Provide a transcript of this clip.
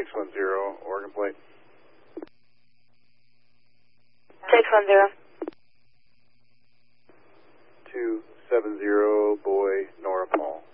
610, Oregon plate. 610. 270, boy, Nora Paul.